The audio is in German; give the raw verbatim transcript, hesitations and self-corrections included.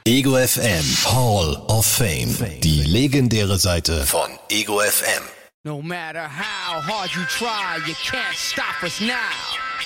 Ego F M Hall of Fame. Die legendäre Seite von Ego F M. No matter how hard you try, you can't stop us now.